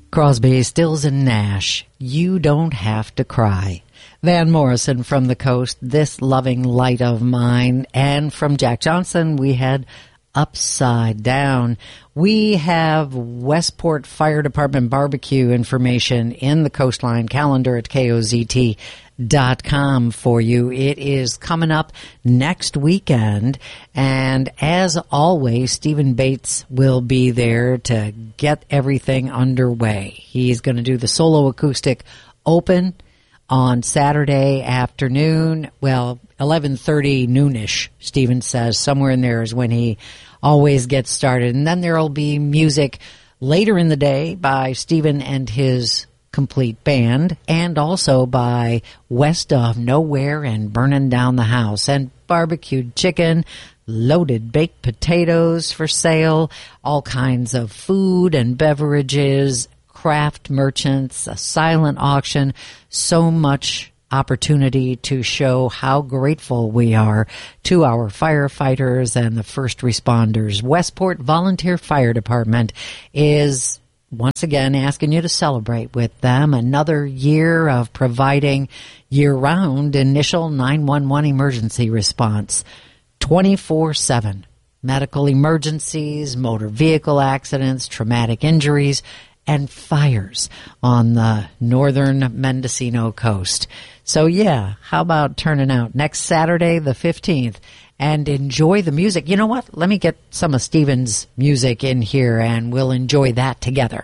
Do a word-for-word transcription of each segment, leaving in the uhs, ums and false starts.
Crosby, Stills, and Nash, You Don't Have to Cry. Van Morrison from the Coast, This Loving Light of Mine. And from Jack Johnson, we had Upside Down. We have Westport Fire Department barbecue information in the Coastline calendar at K O Z T dot com for you. It is coming up next weekend, and as always, Stephen Bates will be there to get everything underway. He's going to do the solo acoustic open on Saturday afternoon, well, eleven thirty noonish, Stephen says. Somewhere in there is when he always gets started. And then there will be music later in the day by Stephen and his complete band, and also by West of Nowhere and Burning Down the House, and barbecued chicken, loaded baked potatoes for sale, all kinds of food and beverages, craft merchants, a silent auction, so much opportunity to show how grateful we are to our firefighters and the first responders. Westport Volunteer Fire Department is once again asking you to celebrate with them another year of providing year-round initial nine one one emergency response, twenty-four seven. Medical emergencies, motor vehicle accidents, traumatic injuries, and fires on the northern Mendocino coast. So yeah, how about turning out next Saturday the fifteenth and enjoy the music? You know what? Let me get some of Stephen's music in here and we'll enjoy that together.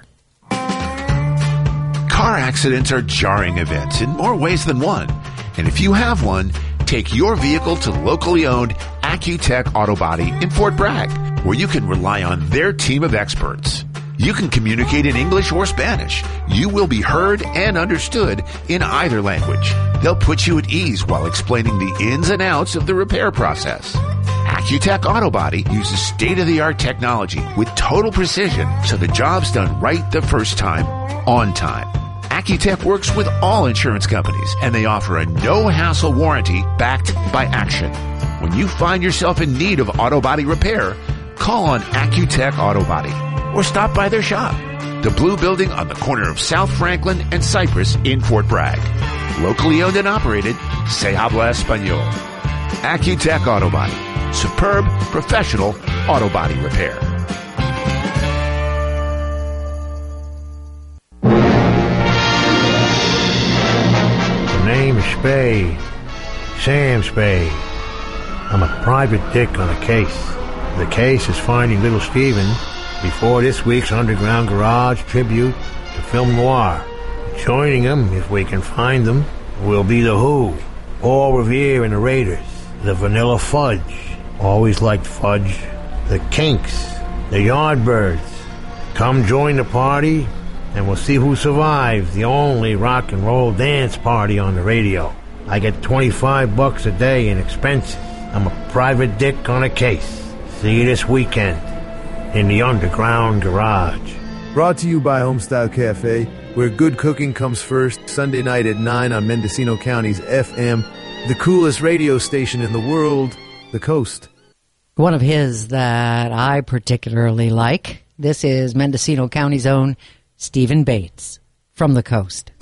Car accidents are jarring events in more ways than one. And if you have one, take your vehicle to locally owned Accutech Auto Body in Fort Bragg, where you can rely on their team of experts. You can communicate in English or Spanish. You will be heard and understood in either language. They'll put you at ease while explaining the ins and outs of the repair process. Accutech Auto Body uses state-of-the-art technology with total precision, so the job's done right the first time, on time. Accutech works with all insurance companies, and they offer a no-hassle warranty backed by action. When you find yourself in need of auto body repair, call on Accutech Auto Body or stop by their shop, the Blue Building on the corner of South Franklin and Cypress in Fort Bragg. Locally owned and operated, se habla español. Accutech Auto Body. Superb, professional auto body repair. The name is Spade. Sam Spade. I'm a private dick on a case. The case is finding little Stephen before this week's Underground Garage tribute to film noir. Joining them, if we can find them, will be The Who, Paul Revere and the Raiders, the Vanilla Fudge, always liked fudge, the Kinks, the Yardbirds. Come join the party, and we'll see who survives the only rock and roll dance party on the radio. I get twenty-five bucks a day in expenses. I'm a private dick on a case. See you this weekend in the Underground Garage. Brought to you by Homestyle Cafe, where good cooking comes first, Sunday night at nine on Mendocino County's F M, the coolest radio station in the world, The Coast. One of his that I particularly like. This is Mendocino County's own Stephen Bates from The Coast.